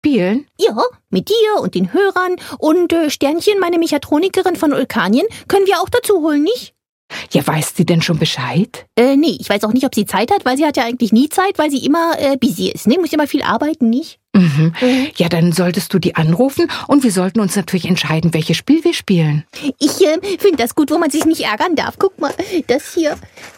spielen? Ja, mit dir und den Hörern und Sternchen, meine Mechatronikerin von Ulkanien, können wir auch dazu holen, nicht? Ja, weiß sie denn schon Bescheid? Nee, ich weiß auch nicht, ob sie Zeit hat, weil sie hat ja eigentlich nie Zeit, weil sie immer busy ist, ne? Muss immer viel arbeiten, nicht? Mhm. Ja, dann solltest du die anrufen und wir sollten uns natürlich entscheiden, welches Spiel wir spielen. Ich finde das gut, wo man sich nicht ärgern darf. Guck mal, das hier.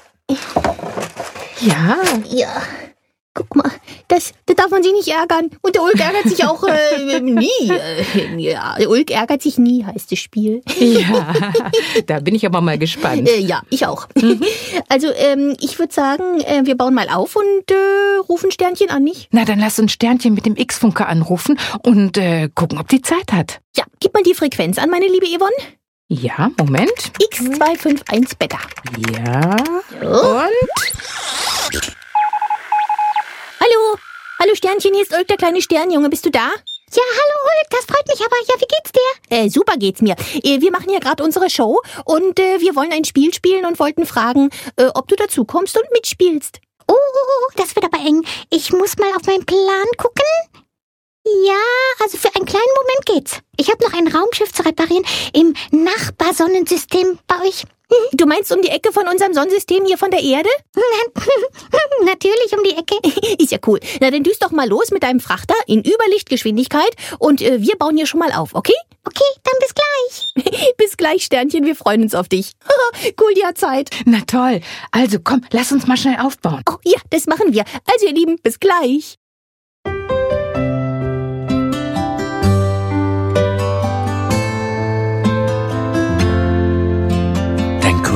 Ja. Ja. Guck mal, da darf man sich nicht ärgern. Und der Ulk ärgert sich auch nie. Ja, der Ulk ärgert sich nie, heißt das Spiel. Ja, da bin ich aber mal gespannt. Ja, ich auch. Also, ich würde sagen, wir bauen mal auf und rufen Sternchen an, nicht? Na, dann lass uns Sternchen mit dem X-Funker anrufen und gucken, ob die Zeit hat. Ja, gib mal die Frequenz an, meine liebe Yvonne. Ja, Moment. X251 Beta. Ja. Und? Hallo Sternchen, hier ist Ulk, der kleine Sternjunge. Bist du da? Ja, hallo Ulk, das freut mich aber. Ja, wie geht's dir? Super geht's mir. Wir machen ja gerade unsere Show und wir wollen ein Spiel spielen und wollten fragen, ob du dazu kommst und mitspielst. Oh, das wird aber eng. Ich muss mal auf meinen Plan gucken. Ja, also für einen kleinen Moment geht's. Ich habe noch ein Raumschiff zu reparieren im Nachbarsonnensystem bei euch. Du meinst um die Ecke von unserem Sonnensystem hier von der Erde? Natürlich um die Ecke. Ist ja cool. Na, dann düst doch mal los mit deinem Frachter in Überlichtgeschwindigkeit und wir bauen hier schon mal auf, okay? Okay, dann bis gleich. Bis gleich, Sternchen, wir freuen uns auf dich. Cool, die hat Zeit. Na toll. Also komm, lass uns mal schnell aufbauen. Oh ja, das machen wir. Also ihr Lieben, bis gleich.